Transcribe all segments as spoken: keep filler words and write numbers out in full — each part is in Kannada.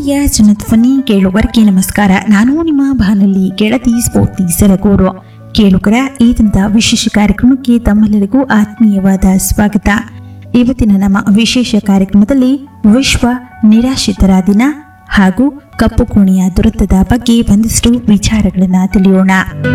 ಪ್ರೀತಿಯ ಜನಧ್ವನಿ ಕೇಳುಗರಿಗೆ ನಮಸ್ಕಾರ. ನಾನು ನಿಮ್ಮ ಬಾನುಲಿ ಗೆಳತಿ ಸ್ಫೂರ್ತಿ ಸಲಗೂರು. ಕೇಳುಗರ ಈ ದಿನದ ವಿಶೇಷ ಕಾರ್ಯಕ್ರಮಕ್ಕೆ ತಮ್ಮೆಲ್ಲರಿಗೂ ಆತ್ಮೀಯವಾದ ಸ್ವಾಗತ. ಇವತ್ತಿನ ನಮ್ಮ ವಿಶೇಷ ಕಾರ್ಯಕ್ರಮದಲ್ಲಿ ವಿಶ್ವ ನಿರಾಶ್ರಿತರ ದಿನ ಹಾಗೂ ಕಪ್ಪು ಕೋಣೆಯ ದುರಂತದ ಬಗ್ಗೆ ಒಂದಿಷ್ಟು ವಿಚಾರಗಳನ್ನು ತಿಳಿಯೋಣ.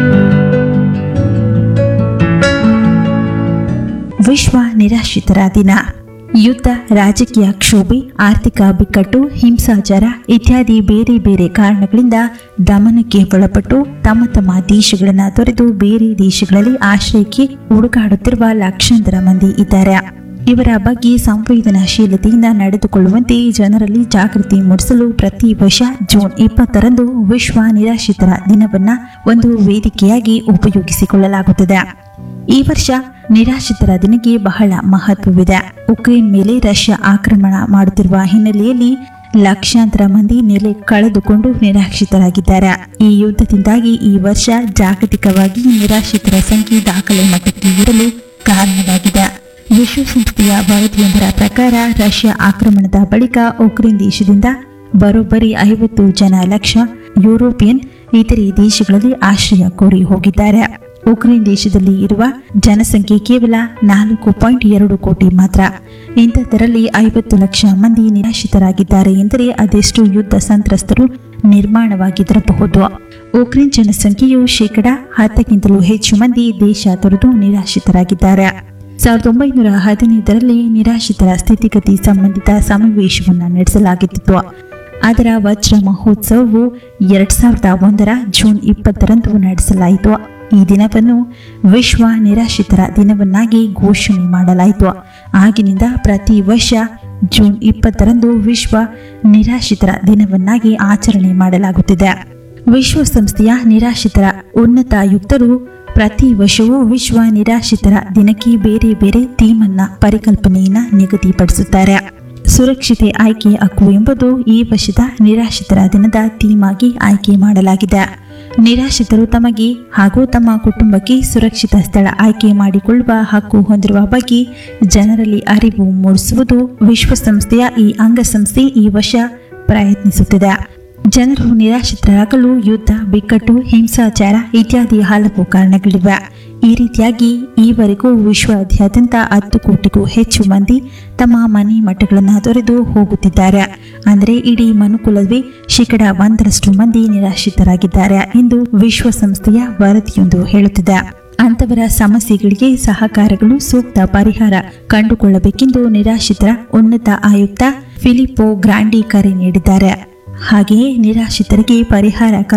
ವಿಶ್ವ ನಿರಾಶ್ರಿತರ ದಿನ. ಯುದ್ಧ, ರಾಜಕೀಯ ಕ್ಷೋಭೆ, ಆರ್ಥಿಕ ಬಿಕ್ಕಟ್ಟು, ಹಿಂಸಾಚಾರ ಇತ್ಯಾದಿ ಬೇರೆ ಬೇರೆ ಕಾರಣಗಳಿಂದ ದಮನಕ್ಕೆ ಒಳಪಟ್ಟು ತಮ್ಮ ತಮ್ಮ ದೇಶಗಳನ್ನು ತೊರೆದು ಬೇರೆ ದೇಶಗಳಲ್ಲಿ ಆಶ್ರಯಕ್ಕೆ ಹುಡುಕಾಡುತ್ತಿರುವ ಲಕ್ಷಾಂತರ ಮಂದಿ ಇದ್ದಾರೆ. ಇವರ ಬಗ್ಗೆ ಸಂವೇದನಾಶೀಲತೆಯಿಂದ ನಡೆದುಕೊಳ್ಳುವಂತೆ ಜನರಲ್ಲಿ ಜಾಗೃತಿ ಮೂಡಿಸಲು ಪ್ರತಿ ವರ್ಷ ಜೂನ್ ಇಪ್ಪತ್ತರಂದು ವಿಶ್ವ ನಿರಾಶ್ರಿತರ ದಿನವನ್ನ ಒಂದು ವೇದಿಕೆಯಾಗಿ ಉಪಯೋಗಿಸಿಕೊಳ್ಳಲಾಗುತ್ತದೆ. ಈ ವರ್ಷ ನಿರಾಶ್ರಿತರ ದಿನಕ್ಕೆ ಬಹಳ ಮಹತ್ವವಿದೆ. ಉಕ್ರೇನ್ ಮೇಲೆ ರಷ್ಯಾ ಆಕ್ರಮಣ ಮಾಡುತ್ತಿರುವ ಹಿನ್ನೆಲೆಯಲ್ಲಿ ಲಕ್ಷಾಂತರ ಮಂದಿ ನೆಲೆ ಕಳೆದುಕೊಂಡು ನಿರಾಶ್ರಿತರಾಗಿದ್ದಾರೆ. ಈ ಯುದ್ಧದಿಂದಾಗಿ ಈ ವರ್ಷ ಜಾಗತಿಕವಾಗಿ ನಿರಾಶ್ರಿತರ ಸಂಖ್ಯೆ ದಾಖಲೆ ಮಟ್ಟಕ್ಕೆ ಏರಲು ಕಾರಣವಾಗಿದೆ. ವಿಶ್ವಸಂಸ್ಥೆಯ ವರದಿಯೊಂದರ ಪ್ರಕಾರ ರಷ್ಯಾ ಆಕ್ರಮಣದ ಬಳಿಕ ಉಕ್ರೇನ್ ದೇಶದಿಂದ ಬರೋಬ್ಬರಿ ಐವತ್ತು ಜನ ಲಕ್ಷ ಯುರೋಪಿಯನ್ ಇತರೆ ದೇಶಗಳಲ್ಲಿ ಆಶ್ರಯ ಕೋರಿ ಹೋಗಿದ್ದಾರೆ. ಉಕ್ರೇನ್ ದೇಶದಲ್ಲಿ ಇರುವ ಜನಸಂಖ್ಯೆ ಕೇವಲ ನಾಲ್ಕು ಪಾಯಿಂಟ್ ಎರಡು ಕೋಟಿ ಮಾತ್ರ. ಇಂಥದ್ದರಲ್ಲಿ ಐವತ್ತು ಲಕ್ಷ ಮಂದಿ ನಿರಾಶ್ರಿತರಾಗಿದ್ದಾರೆ ಎಂದರೆ ಅದೆಷ್ಟು ಯುದ್ಧ ಸಂತ್ರಸ್ತರು ನಿರ್ಮಾಣವಾಗಿರಬಹುದು. ಉಕ್ರೇನ್ ಜನಸಂಖ್ಯೆಯು ಶೇಕಡ ಹತ್ತಕ್ಕಿಂತಲೂ ಹೆಚ್ಚು ಮಂದಿ ದೇಶ ತೊರೆದು ನಿರಾಶ್ರಿತರಾಗಿದ್ದಾರೆ. ಸಾವಿರದ ಒಂಬೈನೂರ ಹದಿನೈದರಲ್ಲಿ ನಿರಾಶ್ರಿತರ ಸ್ಥಿತಿಗತಿ ಸಂಬಂಧಿತ ಸಮಾವೇಶವನ್ನು ನಡೆಸಲಾಗಿತ್ತು. ಅದರ ವಜ್ರ ಮಹೋತ್ಸವವು ಎರಡ್ ಸಾವಿರದ ಒಂದರ ಜೂನ್ ಇಪ್ಪತ್ತರಂದು ನಡೆಸಲಾಯಿತು. ಈ ದಿನವನ್ನು ವಿಶ್ವ ನಿರಾಶ್ರಿತರ ದಿನವನ್ನಾಗಿ ಘೋಷಣೆ ಮಾಡಲಾಯಿತು. ಆಗಿನಿಂದ ಪ್ರತಿ ವರ್ಷ ಜೂನ್ ಇಪ್ಪತ್ತರಂದು ವಿಶ್ವ ನಿರಾಶ್ರಿತರ ದಿನವನ್ನಾಗಿ ಆಚರಣೆ ಮಾಡಲಾಗುತ್ತಿದೆ. ವಿಶ್ವಸಂಸ್ಥೆಯ ನಿರಾಶ್ರಿತರ ಉನ್ನತಾಯುಕ್ತರು ಪ್ರತಿ ವರ್ಷವೂ ವಿಶ್ವ ನಿರಾಶ್ರಿತರ ದಿನಕ್ಕೆ ಬೇರೆ ಬೇರೆ ಥೀಮ್ ಅನ್ನ ಪರಿಕಲ್ಪನೆಯನ್ನ ನಿಗದಿಪಡಿಸುತ್ತಾರೆ. ಸುರಕ್ಷಿತೆ ಆಯ್ಕೆ ಹಕ್ಕು ಎಂಬುದು ಈ ವರ್ಷದ ನಿರಾಶ್ರಿತರ ದಿನದ ಥೀಮ್ ಆಗಿ ಆಯ್ಕೆ ಮಾಡಲಾಗಿದೆ. ನಿರಾಶ್ರಿತರು ತಮಗೆ ಹಾಗೂ ತಮ್ಮ ಕುಟುಂಬಕ್ಕೆ ಸುರಕ್ಷಿತ ಸ್ಥಳ ಆಯ್ಕೆ ಮಾಡಿಕೊಳ್ಳುವ ಹಕ್ಕು ಹೊಂದಿರುವ ಬಗ್ಗೆ ಜನರಲ್ಲಿ ಅರಿವು ಮೂಡಿಸುವುದು ವಿಶ್ವಸಂಸ್ಥೆಯ ಈ ಅಂಗಸಂಸ್ಥೆ ಈ ವರ್ಷ ಪ್ರಯತ್ನಿಸುತ್ತಿದೆ. ಜನರು ನಿರಾಶ್ರಿತರಾಗಲು ಯುದ್ಧ, ಬಿಕ್ಕಟ್ಟು, ಹಿಂಸಾಚಾರ ಇತ್ಯಾದಿ ಹಲವು ಕಾರಣಗಳಿವೆ. ಈ ರೀತಿಯಾಗಿ ಈವರೆಗೂ ವಿಶ್ವಾದ್ಯಂತ ಹತ್ತು ಕೋಟಿಗೂ ಹೆಚ್ಚು ಮಂದಿ ತಮ್ಮ ಮನೆ ಮಠಗಳನ್ನು ತೊರೆದು ಹೋಗುತ್ತಿದ್ದಾರೆ. ಅಂದರೆ ಇಡೀ ಮನುಕುಲವೇ ಶೇಕಡ ಒಂದರಷ್ಟು ಮಂದಿ ನಿರಾಶ್ರಿತರಾಗಿದ್ದಾರೆ ಎಂದು ವಿಶ್ವಸಂಸ್ಥೆಯ ವರದಿಯೊಂದು ಹೇಳುತ್ತಿದೆ. ಅಂತವರ ಸಮಸ್ಯೆಗಳಿಗೆ ಸಹಕಾರಗಳು ಸೂಕ್ತ ಪರಿಹಾರ ಕಂಡುಕೊಳ್ಳಬೇಕೆಂದು ನಿರಾಶ್ರಿತರ ಉನ್ನತ ಆಯುಕ್ತ ಫಿಲಿಪ್ಪೋ ಗ್ರಾಂಡಿ ಕರೆ ನೀಡಿದ್ದಾರೆ. ಹಾಗೆಯೇ ನಿರಾಶ್ರಿತರಿಗೆ ಪರಿಹಾರ